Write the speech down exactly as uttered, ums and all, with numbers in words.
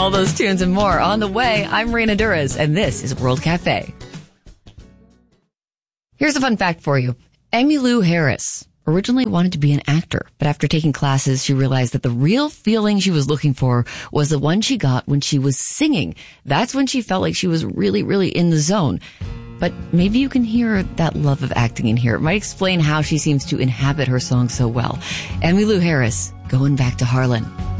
All those tunes and more on the way. I'm Reina Duras, and this is World Cafe. Here's a fun fact for you. Emmylou Harris originally wanted to be an actor, but after taking classes, she realized that the real feeling she was looking for was the one she got when she was singing. That's when she felt like she was really, really in the zone. But maybe you can hear that love of acting in here. It might explain how she seems to inhabit her song so well. Emmylou Harris, Going Back to Harlan.